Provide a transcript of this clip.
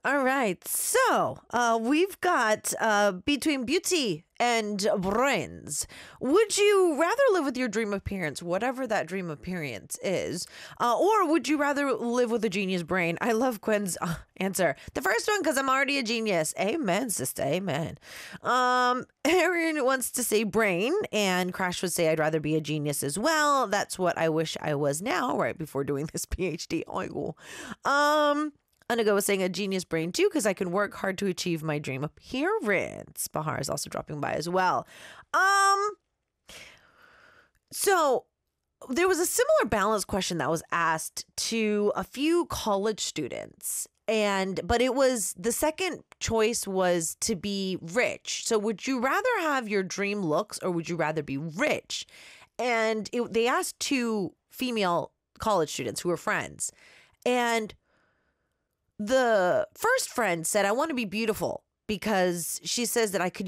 All right. So we've got between beauty and brains. Would you rather live with your dream appearance, whatever that dream appearance is, or would you rather live with a genius brain? I love Quinn's answer. The first one, because I'm already a genius. Amen, sister. Amen. Aaron wants to say brain, and Crash would say I'd rather be a genius as well. That's what I wish I was now, right before doing this PhD. Anago was saying a genius brain too, because I can work hard to achieve my dream appearance. Bahar is also dropping by as well. So there was a similar balance question that was asked to a few college students. But it was the second choice was to be rich. So would you rather have your dream looks or would you rather be rich? And they asked two female college students who were friends. And the first friend said, I want to be beautiful because she says that I could